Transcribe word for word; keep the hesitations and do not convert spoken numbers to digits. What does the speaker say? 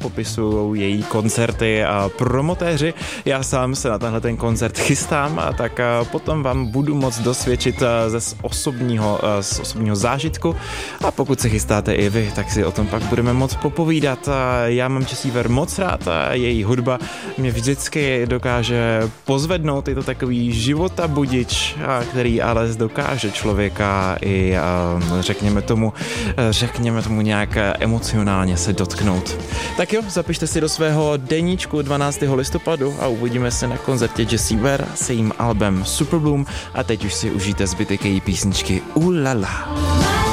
popisují její koncerty a promotéři. Já sám se na tenhle ten koncert chystám, a tak potom vám budu moc dosvědčit ze osobního, z osobního zážitku, a pokud se chystáte i vy, tak si o tom pak budeme moc popovídat. Já mám Jessie Ware moc rád a její hudba mě vždycky dokáže pozvednout, je to takový života budič, který ale dokáže člověka i řekněme tomu, řekněme tomu nějak emocionálně se dotknout. Tak jo, zapište si do svého deníčku dvanáctého listopadu a uvidíme se na koncertě Jessie Ware s jejím albem Superbloom, a teď už si užijte zbytek její písničky Ulala.